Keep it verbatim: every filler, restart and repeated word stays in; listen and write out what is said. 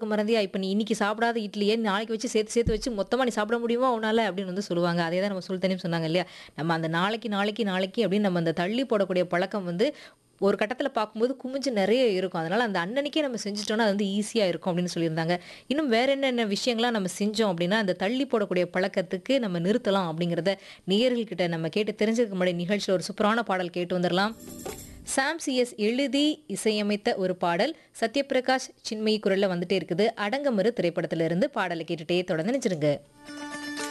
சாப்பிட்றதுக்கு மறந்தியா? இப்ப நீ இன்னைக்கு சாப்பிடாத இட்லிய நாளைக்கு வச்சு சேர்த்து சேர்த்து வச்சு மொத்தமா நீ சாப்பிட முடியுமா உன்னால? அப்படின்னு வந்து சொல்லுவாங்க. அதே தான் நம்ம சுல்தானியும் சொன்னாங்க இல்லையா? நம்ம அந்த நாளைக்கு, நாளைக்கு, நாளைக்கு அப்படின்னு நம்ம அந்த தள்ளி போடக்கூடிய பழக்கம் வந்து ஒரு கட்டத்தில பார்க்கும்போது குமிஞ்சு நெறைய இருக்கும். அதனால அந்த அன்னன்னைக்கே நம்ம செஞ்சுட்டோம்னா, அது வந்து ஈஸியா இருக்கும் அப்படின்னு சொல்லியிருந்தாங்க. இன்னும் வேற என்னென்ன விஷயங்கள்லாம் நம்ம செஞ்சோம் அப்படின்னா, அந்த தள்ளி போடக்கூடிய பழக்கத்துக்கு நம்ம நிறுத்தலாம் அப்படிங்கிறத நேயர்கள் கிட்ட நம்ம கேட்டு தெரிஞ்சுக்க முன்னாடி நிகழ்ச்சியில ஒரு சூப்பரான பாடல் கேட்டு வந்துரலாம். சாம் சிஎஸ் எழுதி இசையமைத்த ஒரு பாடல் சத்யபிரகாஷ் சின்மயி குரல்ல வந்துட்டே இருக்குது. அடங்கமறு திரைப்படத்திலிருந்து பாடலை கேட்டுட்டே தொடர்ந்து நினைச்சிருங்க.